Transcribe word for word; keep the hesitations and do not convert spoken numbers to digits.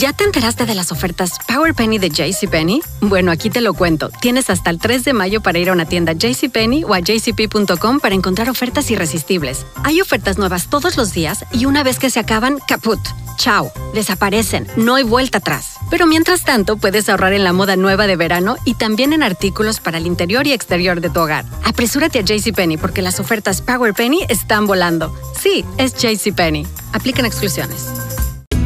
¿Ya te enteraste de las ofertas Power Penny de JCPenney? Bueno, aquí te lo cuento. Tienes hasta el tres de mayo para ir a una tienda JCPenney o a j c p punto com para encontrar ofertas irresistibles. Hay ofertas nuevas todos los días y una vez que se acaban, ¡caput! ¡Chao! Desaparecen. No hay vuelta atrás. Pero mientras tanto, puedes ahorrar en la moda nueva de verano y también en artículos para el interior y exterior de tu hogar. Apresúrate a JCPenney porque las ofertas Power Penny están volando. Sí, es JCPenney. Aplican exclusiones.